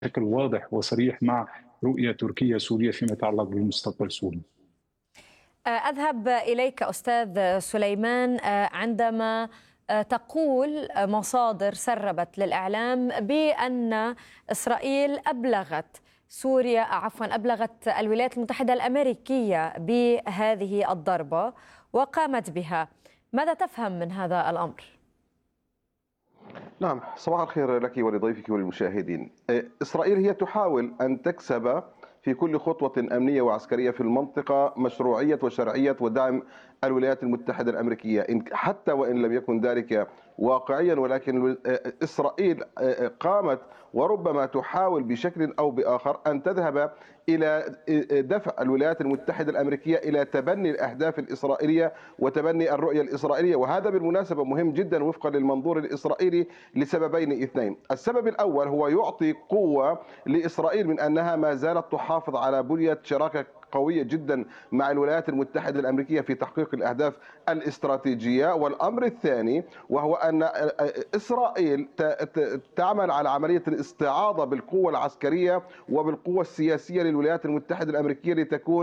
بشكل واضح وصريح مع رؤية تركيا سوريا فيما يتعلق بمستقبل سوريا. أذهب إليك أستاذ سليمان. عندما تقول مصادر سربت للإعلام بأن إسرائيل أبلغت الولايات المتحدة الأمريكية بهذه الضربة وقامت بها، ماذا تفهم من هذا الأمر؟ نعم، صباح الخير لك ولضيفك وللمشاهدين. إسرائيل هي تحاول أن تكسب في كل خطوة أمنية وعسكرية في المنطقة مشروعية وشرعية ودعم الولايات المتحدة الأمريكية، حتى وإن لم يكن ذلك واقعيا، ولكن إسرائيل قامت وربما تحاول بشكل أو بآخر أن تذهب إلى دفع الولايات المتحدة الأمريكية إلى تبني الأهداف الإسرائيلية وتبني الرؤية الإسرائيلية. وهذا بالمناسبة مهم جدا وفقا للمنظور الإسرائيلي لسببين اثنين. السبب الأول هو يعطي قوة لإسرائيل من أنها ما زالت تحافظ على بنية شراكة قوية جدا مع الولايات المتحدة الأمريكية في تحقيق الأهداف الاستراتيجية. والأمر الثاني وهو أن إسرائيل تعمل على عملية الاستعاضة بالقوة العسكرية وبالقوة السياسية للولايات المتحدة الأمريكية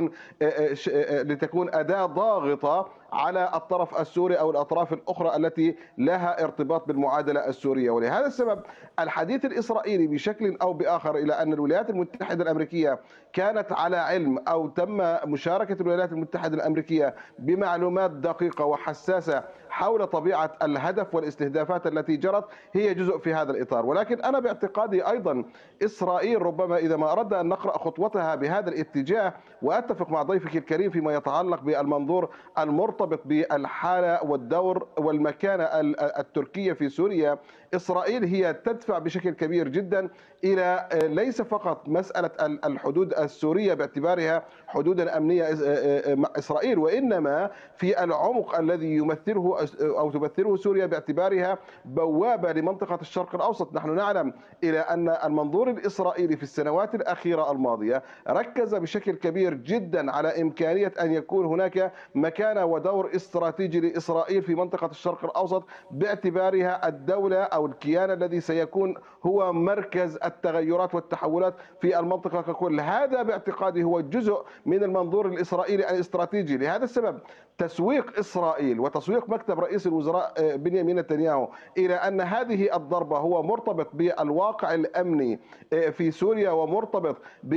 لتكون أداة ضاغطة على الطرف السوري أو الأطراف الأخرى التي لها ارتباط بالمعادلة السورية. ولهذا السبب الحديث الإسرائيلي بشكل أو بآخر إلى أن الولايات المتحدة الأمريكية كانت على علم أو تم مشاركة الولايات المتحدة الأمريكية بمعلومات دقيقة وحساسة حول طبيعة الهدف والاستهدافات التي جرت هي جزء في هذا الإطار. ولكن أنا باعتقادي أيضا إسرائيل ربما إذا ما أردنا أن نقرأ خطوتها بهذا الاتجاه، وأتفق مع ضيفك الكريم فيما يتعلق بالمنظور المرتبط بالحالة والدور والمكانة التركية في سوريا، إسرائيل هي تدفع بشكل كبير جدا إلى ليس فقط مسألة الحدود السورية باعتبارها حدودا أمنية مع إسرائيل، وإنما في العمق الذي يمثله أو تمثله سوريا باعتبارها بوابة لمنطقة الشرق الأوسط. نحن نعلم إلى أن المنظور الإسرائيلي في السنوات الأخيرة الماضية ركز بشكل كبير جدا على إمكانية أن يكون هناك مكانة ودور استراتيجي لإسرائيل في منطقة الشرق الأوسط باعتبارها الدولة أو الكيان الذي سيكون هو مركز التغيرات والتحولات في المنطقة ككل. هذا باعتقادي هو جزء من المنظور الإسرائيلي الاستراتيجي. لهذا السبب تسويق إسرائيل وتسويق مكتب رئيس الوزراء بنيامين نتنياهو إلى أن هذه الضربة هو مرتبط بالواقع الأمني في سوريا ومرتبط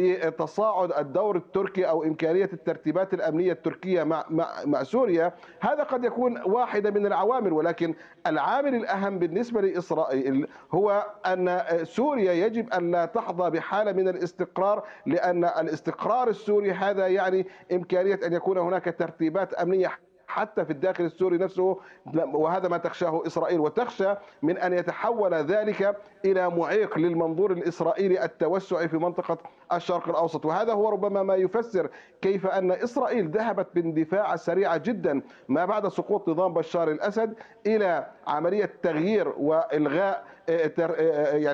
بتصاعد الدور التركي أو إمكانية الترتيبات الأمنية التركية مع سوريا، هذا قد يكون واحدة من العوامل. ولكن العامل الأهم بالنسبة لإسرائيل هو أن سوريا يجب أن لا تحظى بحالة من الاستقرار، لأن الاستقرار السوري هذا يعني إمكانية أن يكون هناك ترتيبات أمنية حتى في الداخل السوري نفسه، وهذا ما تخشاه إسرائيل، وتخشى من أن يتحول ذلك إلى معيق للمنظور الإسرائيلي التوسعي في منطقة الشرق الأوسط. وهذا هو ربما ما يفسر كيف أن إسرائيل ذهبت باندفاع سريعة جدا ما بعد سقوط نظام بشار الأسد إلى عملية تغيير وإلغاء يعني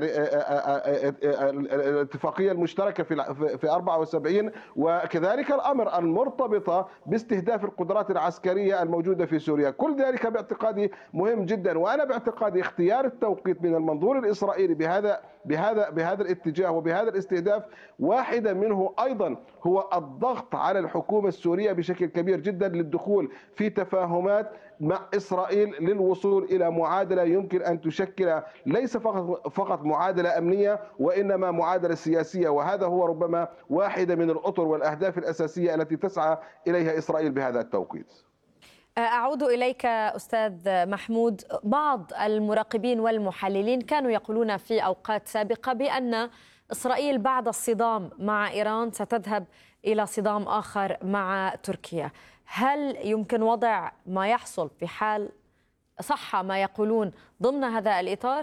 الاتفاقية المشتركة في 74، وكذلك الأمر المرتبطة باستهداف القدرات العسكرية الموجودة في سوريا. كل ذلك باعتقادي مهم جدا. وأنا باعتقادي اختيار التوقيت من المنظور الإسرائيلي بهذا الاتجاه وبهذا الاستهداف، واحدة منه أيضا هو الضغط على الحكومة السورية بشكل كبير جدا للدخول في تفاهمات مع إسرائيل للوصول إلى معادلة يمكن أن تشكل ليس فقط معادلة أمنية وإنما معادلة سياسية. وهذا هو ربما واحدة من الأطر والأهداف الأساسية التي تسعى إليها إسرائيل بهذا التوقيت. أعود إليك أستاذ محمود. بعض المراقبين والمحللين كانوا يقولون في أوقات سابقة بأن إسرائيل بعد الصدام مع إيران ستذهب إلى صدام آخر مع تركيا. هل يمكن وضع ما يحصل في حال صح ما يقولون ضمن هذا الإطار؟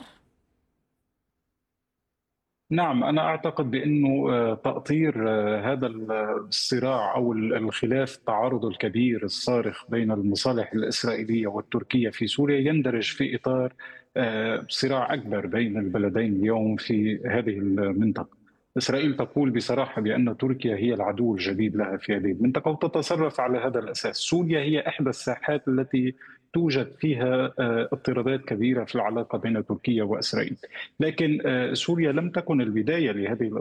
نعم، أنا أعتقد بأنه تأطير هذا الصراع أو الخلاف التعارض الكبير الصارخ بين المصالح الإسرائيلية والتركية في سوريا يندرج في إطار صراع أكبر بين البلدين اليوم في هذه المنطقة. إسرائيل تقول بصراحة بأن تركيا هي العدو الجديد لها في هذه المنطقة وتتصرف على هذا الأساس. سوريا هي إحدى الساحات التي توجد فيها اضطرابات كبيرة في العلاقة بين تركيا وإسرائيل، لكن سوريا لم تكن البداية لهذه